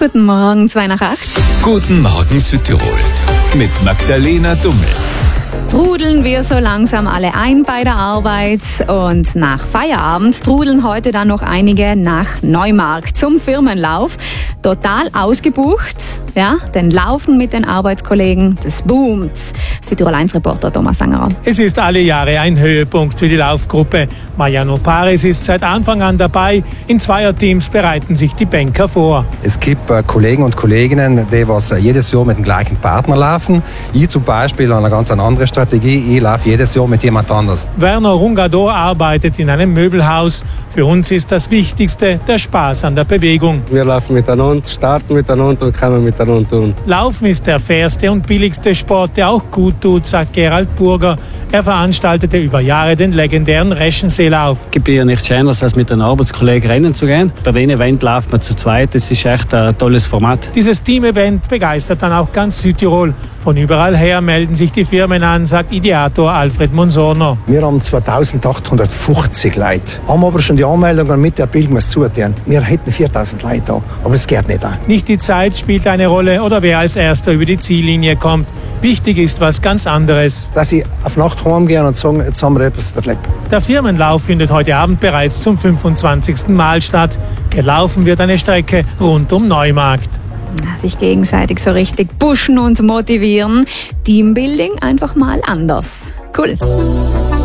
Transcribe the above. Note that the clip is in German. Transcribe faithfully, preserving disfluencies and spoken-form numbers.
Guten Morgen, zwei nach acht. Guten Morgen Südtirol mit Magdalena Dummel. Trudeln wir so langsam alle ein bei der Arbeit und nach Feierabend trudeln heute dann noch einige nach Neumarkt zum Firmenlauf. Total ausgebucht, ja, denn Laufen mit den Arbeitskollegen, das boomt. Südtirol eins Reporter Thomas Sangerer. Es ist alle Jahre ein Höhepunkt für die Laufgruppe. Mariano Paris ist seit Anfang an dabei. In Zweierteams bereiten sich die Banker vor. Es gibt äh, Kollegen und Kolleginnen, die was jedes Jahr mit dem gleichen Partner laufen. Ich zum Beispiel an einer ganz anderen Strategie. Ich laufe jedes Jahr mit jemand anders. Werner Rungador arbeitet in einem Möbelhaus. Für uns ist das Wichtigste der Spaß an der Bewegung. Wir laufen miteinander, starten miteinander und können miteinander tun. Laufen ist der fairste und billigste Sport, der auch gut tut, sagt Gerald Burger. Er veranstaltete über Jahre den legendären Reschenseelauf. Es gibt ja nichts Schöneres, als mit den Arbeitskollegen rennen zu gehen. Bei dem Event läuft man zu zweit, das ist echt ein tolles Format. Dieses Team-Event begeistert dann auch ganz Südtirol. Von überall her melden sich die Firmen an, sagt Ideator Alfred Monsorno. Wir haben zweitausendachthundertfünfzig Leute, haben aber schon die Anmeldungen mit der April muss zutun. Wir hätten viertausend Leute da, aber es geht nicht an. Nicht die Zeit spielt eine Rolle oder wer als Erster über die Ziellinie kommt. Wichtig ist was ganz anderes. Dass sie auf Nacht heimgehen und sagen, jetzt haben wir etwas erlebt. Der Firmenlauf findet heute Abend bereits zum fünfundzwanzigsten Mal statt. Gelaufen wird eine Strecke rund um Neumarkt. Sich gegenseitig so richtig pushen und motivieren. Teambuilding einfach mal anders. Cool.